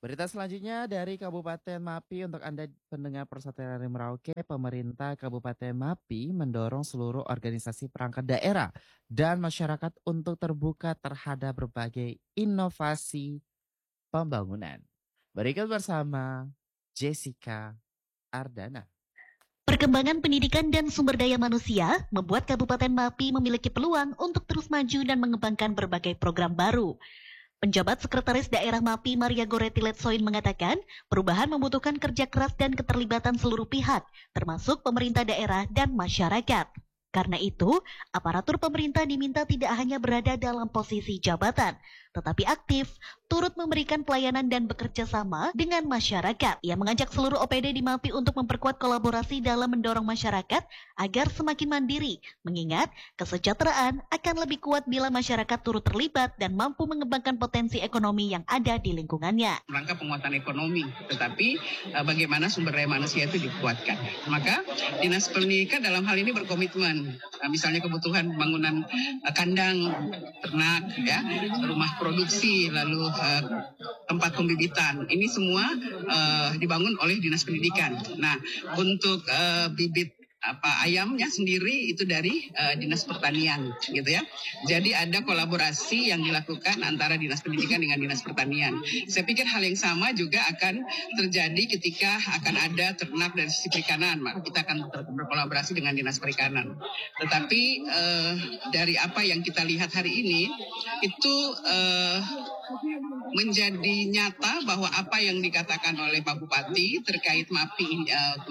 Berita selanjutnya dari Kabupaten Mapi untuk Anda pendengar Persatuan Radio Merauke, pemerintah Kabupaten Mapi mendorong seluruh organisasi perangkat daerah dan masyarakat untuk terbuka terhadap berbagai inovasi pembangunan. Berikut bersama Jessica Ardana. Perkembangan pendidikan dan sumber daya manusia membuat Kabupaten Mapi memiliki peluang untuk terus maju dan mengembangkan berbagai program baru. Penjabat Sekretaris Daerah Mapi Maria Goretti Letsoin mengatakan, perubahan membutuhkan kerja keras dan keterlibatan seluruh pihak, termasuk pemerintah daerah dan masyarakat. Karena itu, aparatur pemerintah diminta tidak hanya berada dalam posisi jabatan, tetapi aktif, turut memberikan pelayanan dan bekerja sama dengan masyarakat. Ia mengajak seluruh OPD di Mapi untuk memperkuat kolaborasi dalam mendorong masyarakat agar semakin mandiri, mengingat kesejahteraan akan lebih kuat bila masyarakat turut terlibat dan mampu mengembangkan potensi ekonomi yang ada di lingkungannya. Rangka penguatan ekonomi, tetapi bagaimana sumber daya manusia itu dikuatkan. Maka Dinas Pendidikan dalam hal ini berkomitmen, misalnya kebutuhan bangunan kandang ternak, ya, rumah produksi, lalu tempat pembibitan. Ini semua dibangun oleh Dinas Pendidikan. Nah, untuk bibit ayamnya sendiri itu dari Dinas Pertanian, gitu ya. Jadi ada kolaborasi yang dilakukan antara Dinas Pendidikan dengan Dinas Pertanian. Saya pikir hal yang sama juga akan terjadi ketika akan ada ternak dari sisi perikanan, maka kita akan berkolaborasi dengan Dinas Perikanan. Tetapi dari apa yang kita lihat hari ini itu menjadi nyata bahwa apa yang dikatakan oleh Pak Bupati terkait Mapi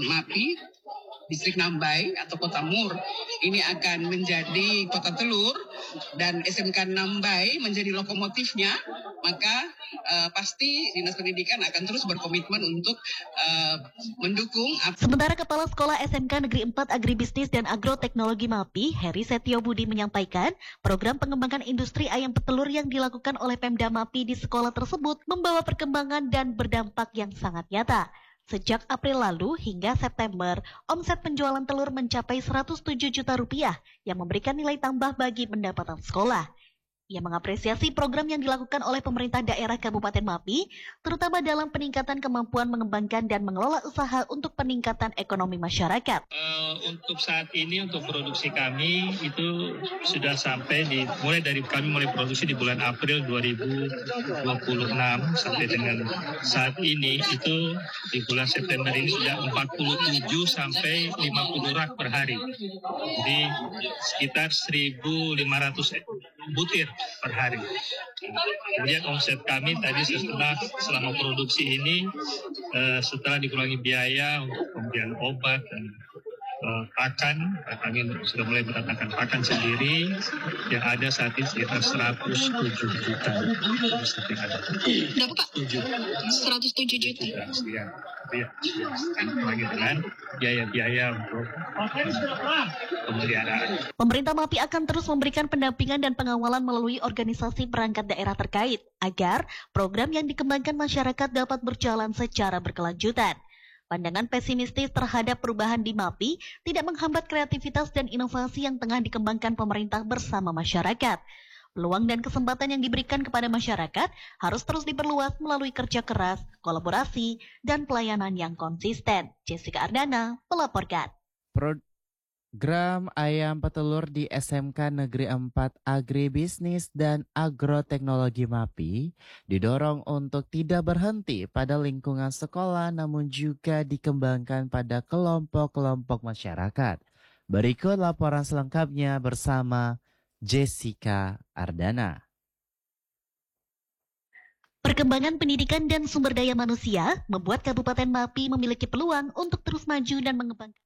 Distrik Nambai atau Kota Mur ini akan menjadi kota telur dan SMK Nambai menjadi lokomotifnya, maka pasti Dinas Pendidikan akan terus berkomitmen untuk mendukung. Sementara Kepala Sekolah SMK Negeri 4 Agribisnis dan Agroteknologi Mapi, Heri Setio Budi menyampaikan, program pengembangan industri ayam petelur yang dilakukan oleh Pemda Mapi di sekolah tersebut membawa perkembangan dan berdampak yang sangat nyata. Sejak April lalu hingga September, omset penjualan telur mencapai 107 juta rupiah yang memberikan nilai tambah bagi pendapatan sekolah. Ia mengapresiasi program yang dilakukan oleh pemerintah daerah Kabupaten Mapi, terutama dalam peningkatan kemampuan mengembangkan dan mengelola usaha untuk peningkatan ekonomi masyarakat. Untuk saat ini, untuk produksi kami itu sudah sampai mulai produksi di bulan April 2026 sampai dengan saat ini itu di bulan September ini sudah 47 sampai 50 rak per hari. Jadi sekitar 1.500 butir per hari. Kemudian omset kami tadi selama produksi ini setelah dikurangi biaya untuk pembelian obat dan pakan, kami sudah mulai mendatangkan pakan sendiri yang ada saat ini sekitar 107 juta. Berapa Pak? 107 juta. Iya. Lagi dengan biaya-biaya untuk pemeliharaan. Pemerintah Mapi akan terus memberikan pendampingan dan pengawalan melalui organisasi perangkat daerah terkait agar program yang dikembangkan masyarakat dapat berjalan secara berkelanjutan. Pandangan pesimistis terhadap perubahan di Mapi tidak menghambat kreativitas dan inovasi yang tengah dikembangkan pemerintah bersama masyarakat. Peluang dan kesempatan yang diberikan kepada masyarakat harus terus diperluas melalui kerja keras, kolaborasi, dan pelayanan yang konsisten. Jessica Ardana melaporkan. Program ayam petelur di SMK Negeri 4 Agribisnis dan Agroteknologi Mapi didorong untuk tidak berhenti pada lingkungan sekolah namun juga dikembangkan pada kelompok-kelompok masyarakat. Berikut laporan selengkapnya bersama Jessica Ardana. Perkembangan pendidikan dan sumber daya manusia membuat Kabupaten Mapi memiliki peluang untuk terus maju dan mengembangkan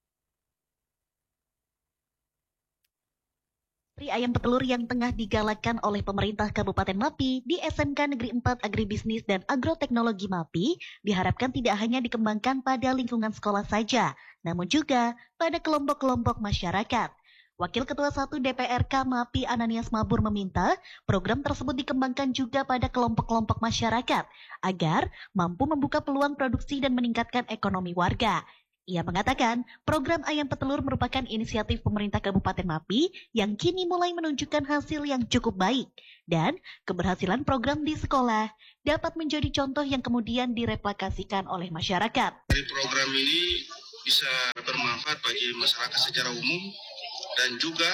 ayam petelur yang tengah digalakkan oleh pemerintah Kabupaten Mapi di SMK Negeri 4 Agribisnis dan Agroteknologi Mapi diharapkan tidak hanya dikembangkan pada lingkungan sekolah saja, namun juga pada kelompok-kelompok masyarakat. Wakil Ketua 1 DPRK Mapi Ananias Mabur meminta program tersebut dikembangkan juga pada kelompok-kelompok masyarakat agar mampu membuka peluang produksi dan meningkatkan ekonomi warga. Ia mengatakan program Ayam Petelur merupakan inisiatif pemerintah Kabupaten Mapi yang kini mulai menunjukkan hasil yang cukup baik dan keberhasilan program di sekolah dapat menjadi contoh yang kemudian direplikasikan oleh masyarakat. Dari program ini bisa bermanfaat bagi masyarakat secara umum dan juga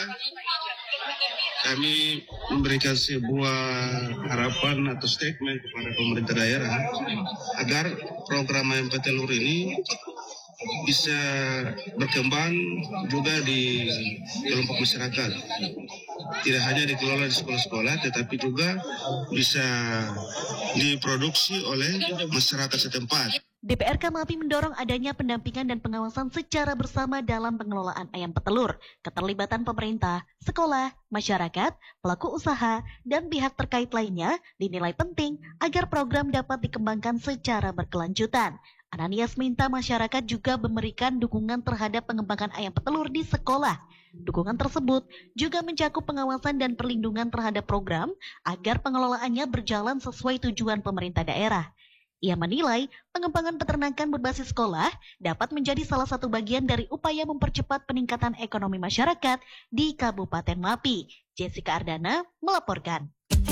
kami memberikan sebuah harapan atau statement kepada pemerintah daerah agar program Ayam Petelur ini bisa berkembang juga di kelompok masyarakat. Tidak hanya dikelola di sekolah-sekolah, tetapi juga bisa diproduksi oleh masyarakat setempat. DPRK Mapi mendorong adanya pendampingan dan pengawasan secara bersama dalam pengelolaan ayam petelur, keterlibatan pemerintah, sekolah, masyarakat, pelaku usaha, dan pihak terkait lainnya dinilai penting agar program dapat dikembangkan secara berkelanjutan. Ananias minta masyarakat juga memberikan dukungan terhadap pengembangan ayam petelur di sekolah. Dukungan tersebut juga mencakup pengawasan dan perlindungan terhadap program agar pengelolaannya berjalan sesuai tujuan pemerintah daerah. Ia menilai pengembangan peternakan berbasis sekolah dapat menjadi salah satu bagian dari upaya mempercepat peningkatan ekonomi masyarakat di Kabupaten Mapi. Jessica Ardana melaporkan.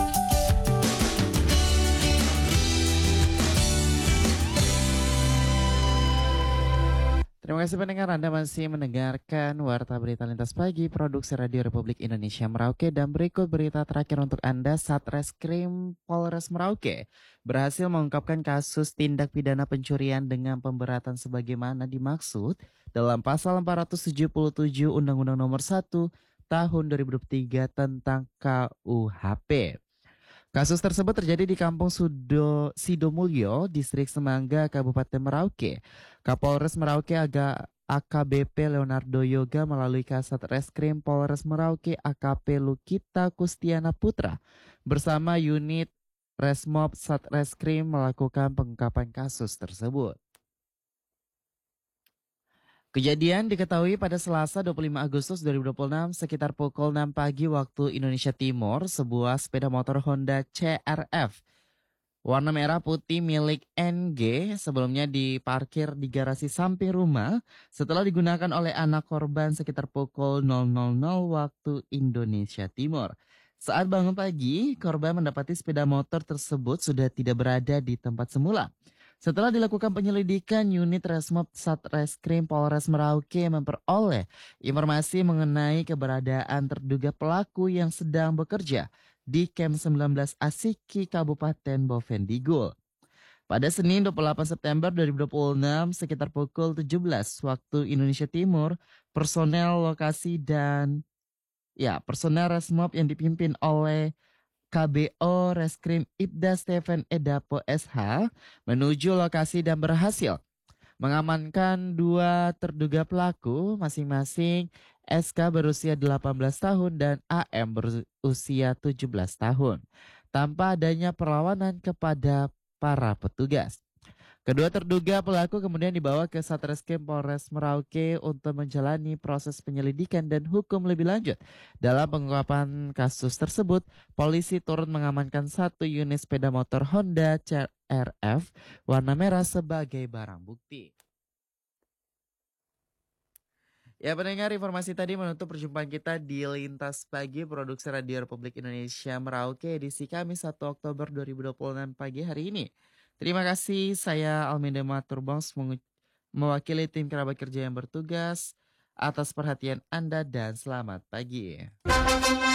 Terima kasih pendengar, Anda masih mendengarkan Warta Berita Lintas Pagi Produksi Radio Republik Indonesia Merauke, dan berikut berita terakhir untuk Anda. Satreskrim Polres Merauke berhasil mengungkapkan kasus tindak pidana pencurian dengan pemberatan sebagaimana dimaksud dalam pasal 477 Undang-Undang Nomor 1 Tahun 2023 tentang KUHP. Kasus tersebut terjadi di Kampung Sidomulyo, Distrik Semangga, Kabupaten Merauke. Kapolres Merauke AKBP Leonardo Yoga melalui Kasat Reskrim Polres Merauke AKP Lukita Kustiana Putra bersama unit Resmob Satreskrim melakukan pengungkapan kasus tersebut. Kejadian diketahui pada Selasa 25 Agustus 2026 sekitar pukul 6 pagi waktu Indonesia Timur, sebuah sepeda motor Honda CRF warna merah putih milik NG sebelumnya diparkir di garasi samping rumah setelah digunakan oleh anak korban sekitar pukul 000 waktu Indonesia Timur. Saat bangun pagi, korban mendapati sepeda motor tersebut sudah tidak berada di tempat semula. Setelah dilakukan penyelidikan, unit Resmob Satreskrim Polres Merauke memperoleh informasi mengenai keberadaan terduga pelaku yang sedang bekerja di Camp 19 Asiki, Kabupaten Bovendigul. Pada Senin 28 September 2026 sekitar pukul 17 waktu Indonesia Timur, personel Resmob yang dipimpin oleh KBO Reskrim Ibda Stephen Edapo SH menuju lokasi dan berhasil mengamankan dua terduga pelaku, masing-masing SK berusia 18 tahun dan AM berusia 17 tahun, tanpa adanya perlawanan kepada para petugas. Kedua terduga pelaku kemudian dibawa ke Satreskrim Polres Merauke untuk menjalani proses penyelidikan dan hukum lebih lanjut. Dalam pengungkapan kasus tersebut, polisi turut mengamankan satu unit sepeda motor Honda CRF warna merah sebagai barang bukti. Ya pendengar, informasi tadi menutup perjumpaan kita di Lintas Pagi Produksi Radio Republik Indonesia Merauke edisi Kamis 1 Oktober 2026 pagi hari ini. Terima kasih, saya Alminda Maturbons mewakili tim kerabat kerja yang bertugas atas perhatian Anda dan selamat pagi.